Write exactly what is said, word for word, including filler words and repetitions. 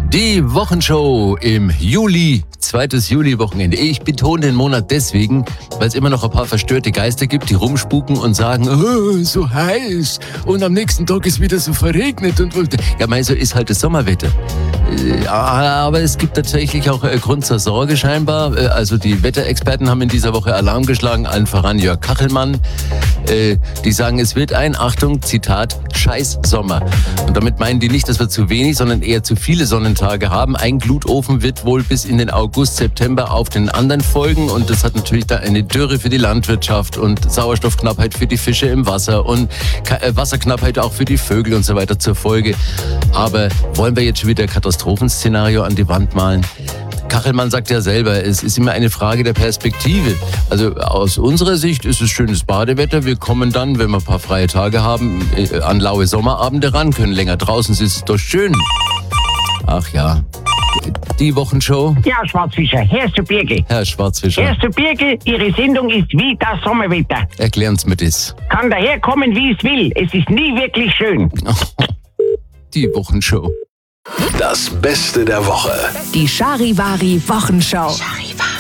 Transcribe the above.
Die Wochenshow im Juli, zweites Juli-Wochenende. Ich betone den Monat deswegen, weil es immer noch ein paar verstörte Geister gibt, die rumspuken und sagen, oh, so heiß und am nächsten Tag ist wieder so verregnet. Und ja, mei, so ist halt das Sommerwetter. Aber es gibt tatsächlich auch Grund zur Sorge scheinbar. Also die Wetterexperten haben in dieser Woche Alarm geschlagen, allen voran Jörg Kachelmann. Die sagen, es wird ein, Achtung, Zitat, Scheiß-Sommer. Und damit meinen die nicht, dass wir zu wenig, sondern eher zu viele Sonnentage haben. Ein Glutofen wird wohl bis in den August, September auf den anderen folgen. Und das hat natürlich da eine Dürre für die Landwirtschaft und Sauerstoffknappheit für die Fische im Wasser und Wasserknappheit auch für die Vögel und so weiter zur Folge. Aber wollen wir jetzt schon wieder Katastrophenszenario an die Wand malen? Kachelmann sagt ja selber, es ist immer eine Frage der Perspektive. Also aus unserer Sicht ist es schönes Badewetter. Wir kommen dann, wenn wir ein paar freie Tage haben, an laue Sommerabende ran, können länger draußen sitzen. Ist doch schön. Ach ja, die Wochenshow. Ja, Schwarzfischer, Herr zu Birgel. Herr Schwarzfischer. Herr zu Birgel, Ihre Sendung ist wie das Sommerwetter. Erklären's mir das. Kann daherkommen, wie es will. Es ist nie wirklich schön. Die Wochenshow. Das Beste der Woche. Die Charivari Wochenschau. Charivari.